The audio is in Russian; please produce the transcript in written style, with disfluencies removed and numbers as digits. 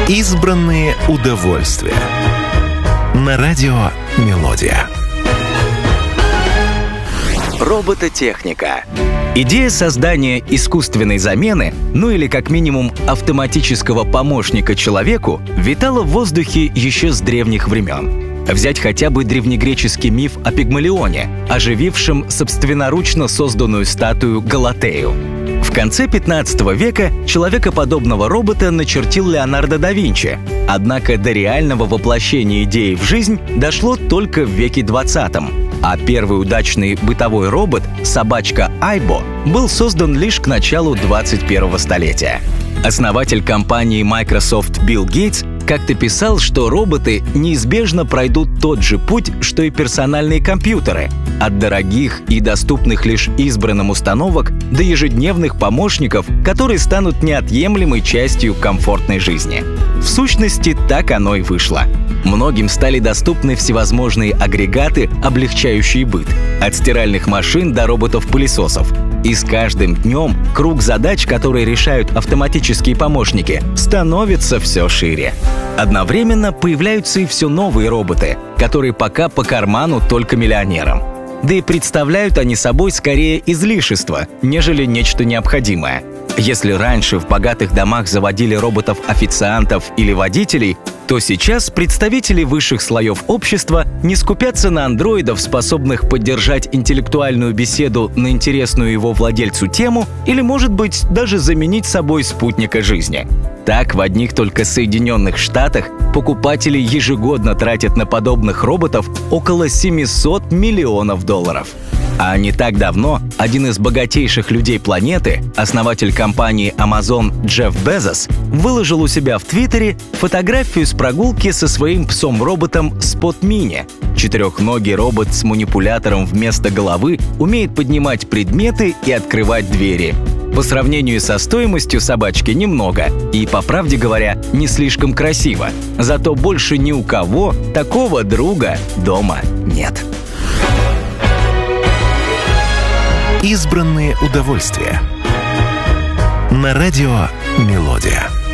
Избранные удовольствия. На радио «Мелодия». Робототехника. Идея создания искусственной замены, ну или как минимум автоматического помощника человеку, витала в воздухе еще с древних времен. Взять хотя бы древнегреческий миф о Пигмалионе, оживившем собственноручно созданную статую Галатею. В конце 15 века человекоподобного робота начертил Леонардо да Винчи, однако до реального воплощения идеи в жизнь дошло только в веке 20. А первый удачный бытовой робот, собачка Айбо, был создан лишь к началу 21 столетия. Основатель компании Microsoft Билл Гейтс как-то писал, что роботы неизбежно пройдут тот же путь, что и персональные компьютеры, от дорогих и доступных лишь избранным установок до ежедневных помощников, которые станут неотъемлемой частью комфортной жизни. В сущности, так оно и вышло. Многим стали доступны всевозможные агрегаты, облегчающие быт, от стиральных машин до роботов-пылесосов. И с каждым днем круг задач, которые решают автоматические помощники, становится все шире. Одновременно появляются и все новые роботы, которые пока по карману только миллионерам. Да и представляют они собой скорее излишество, нежели нечто необходимое. Если раньше в богатых домах заводили роботов-официантов или водителей, то сейчас представители высших слоев общества не скупятся на андроидов, способных поддержать интеллектуальную беседу на интересную его владельцу тему или, может быть, даже заменить собой спутника жизни. Так, в одних только Соединенных Штатах покупатели ежегодно тратят на подобных роботов около $700 миллионов. А не так давно один из богатейших людей планеты, основатель компании Amazon Джефф Безос, выложил у себя в Твиттере фотографию с прогулки со своим псом-роботом Spot Mini. Четырехногий робот с манипулятором вместо головы умеет поднимать предметы и открывать двери. По сравнению со стоимостью собачки немного и, по правде говоря, не слишком красиво. Зато больше ни у кого такого друга дома нет. Избранные удовольствия. На радио «Мелодия».